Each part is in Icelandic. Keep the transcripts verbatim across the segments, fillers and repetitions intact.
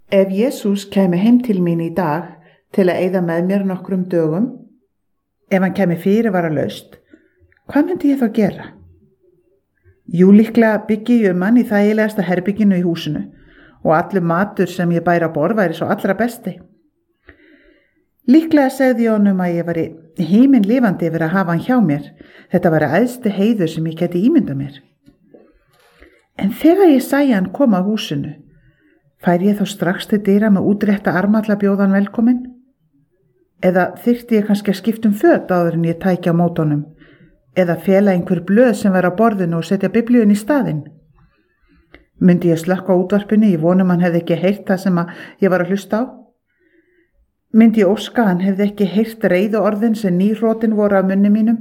Ef Jesús kæmi heim til mín í dag til að eyða með mér nokkrum dögum, ef hann kæmi fyrirvaralaust, hvað myndi ég þá gera? Jú, líklega byggi ég um hann í þægilegasta herbygginu í húsinu og allur matur sem ég bæri á borð væri svo allra besti. Líklega segði ég honum að ég væri híminn lifandi yfir að hafa hann hjá mér. Þetta væri æðsti heiður sem ég geti ímyndað mér. En þegar ég sæi hann koma að húsinu, færi ég þá strax til dyra með útrétta arma til að bjóða hann velkominn? Eða þyrfti ég kannski að skipta um föt áður en ég tæki á móti honum? Eða fela einhver blöð sem væri á borðinu og setja biblíun í staðinn? Myndi ég slökkva á útvarpinu, ég vonum hann hefði ekki heyrt það sem ég var að hlusta á? Myndi ég óska hann hefði ekki heyrt reiðu orðin sem nýhrotin voru af munni mínum?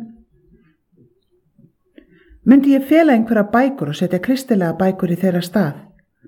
Myndi ég fela einhverja bækur og setja kristilega bækur í þeirra stað?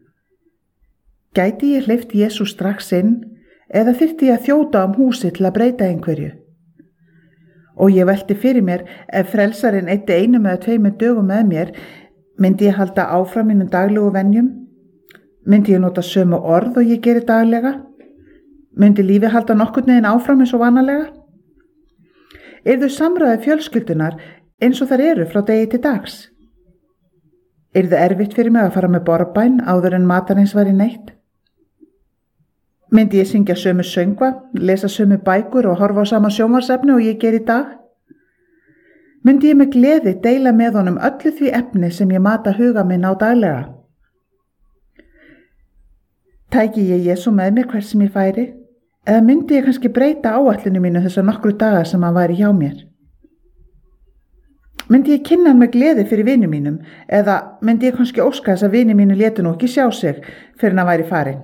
Gæti ég hleypt Jesú strax inn eða þyrfti ég að þjóta um húsi til að breyta einhverju? Og ég velti fyrir mér, ef frelsarinn eyddi einum eða tveimur dögum með mér, myndi ég halda áfram mínum daglegu venjum? Myndi ég nota sömu orð og ég geri daglega? Myndi lífi halda nokkurn veginn áfram eins og vanalega? Yrðu samræði fjölskyldunar eins og þær eru frá degi til dags? Yrðu erfitt fyrir mig að fara með borðbæn áður en matarins væri neitt? Myndi ég syngja sömu söngva, lesa sömu bækur og horfa á sama sjónvarpsefni og ég geri í dag? Myndi ég með gleði deila með honum öllu því efni sem ég mata huga minn á daglega? Tæki ég Jesú með mér hvert sem ég færi? Eða myndi ég kannski breyta áætlunum mínu þessar nokkru daga sem hann væri hjá mér? Myndi ég kynna hann með gleði fyrir vinum mínum eða myndi ég kannski óska þess að vinir mínu létu nú ekki sjá sig fyrir hann væri farinn?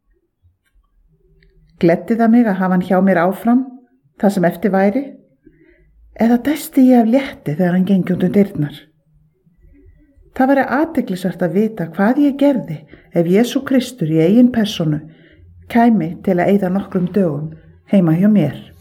Gleddi það mig að hafa hann hjá mér áfram, það sem eftir væri? Eða dæsti ég af létti þegar hann gengi út um dyrnar? Það væri athyglisvert að vita hvað ég gerði ef Jesú Kristur í eigin persónu kæmi til að eyða nokkrum dögum heima hjá mér.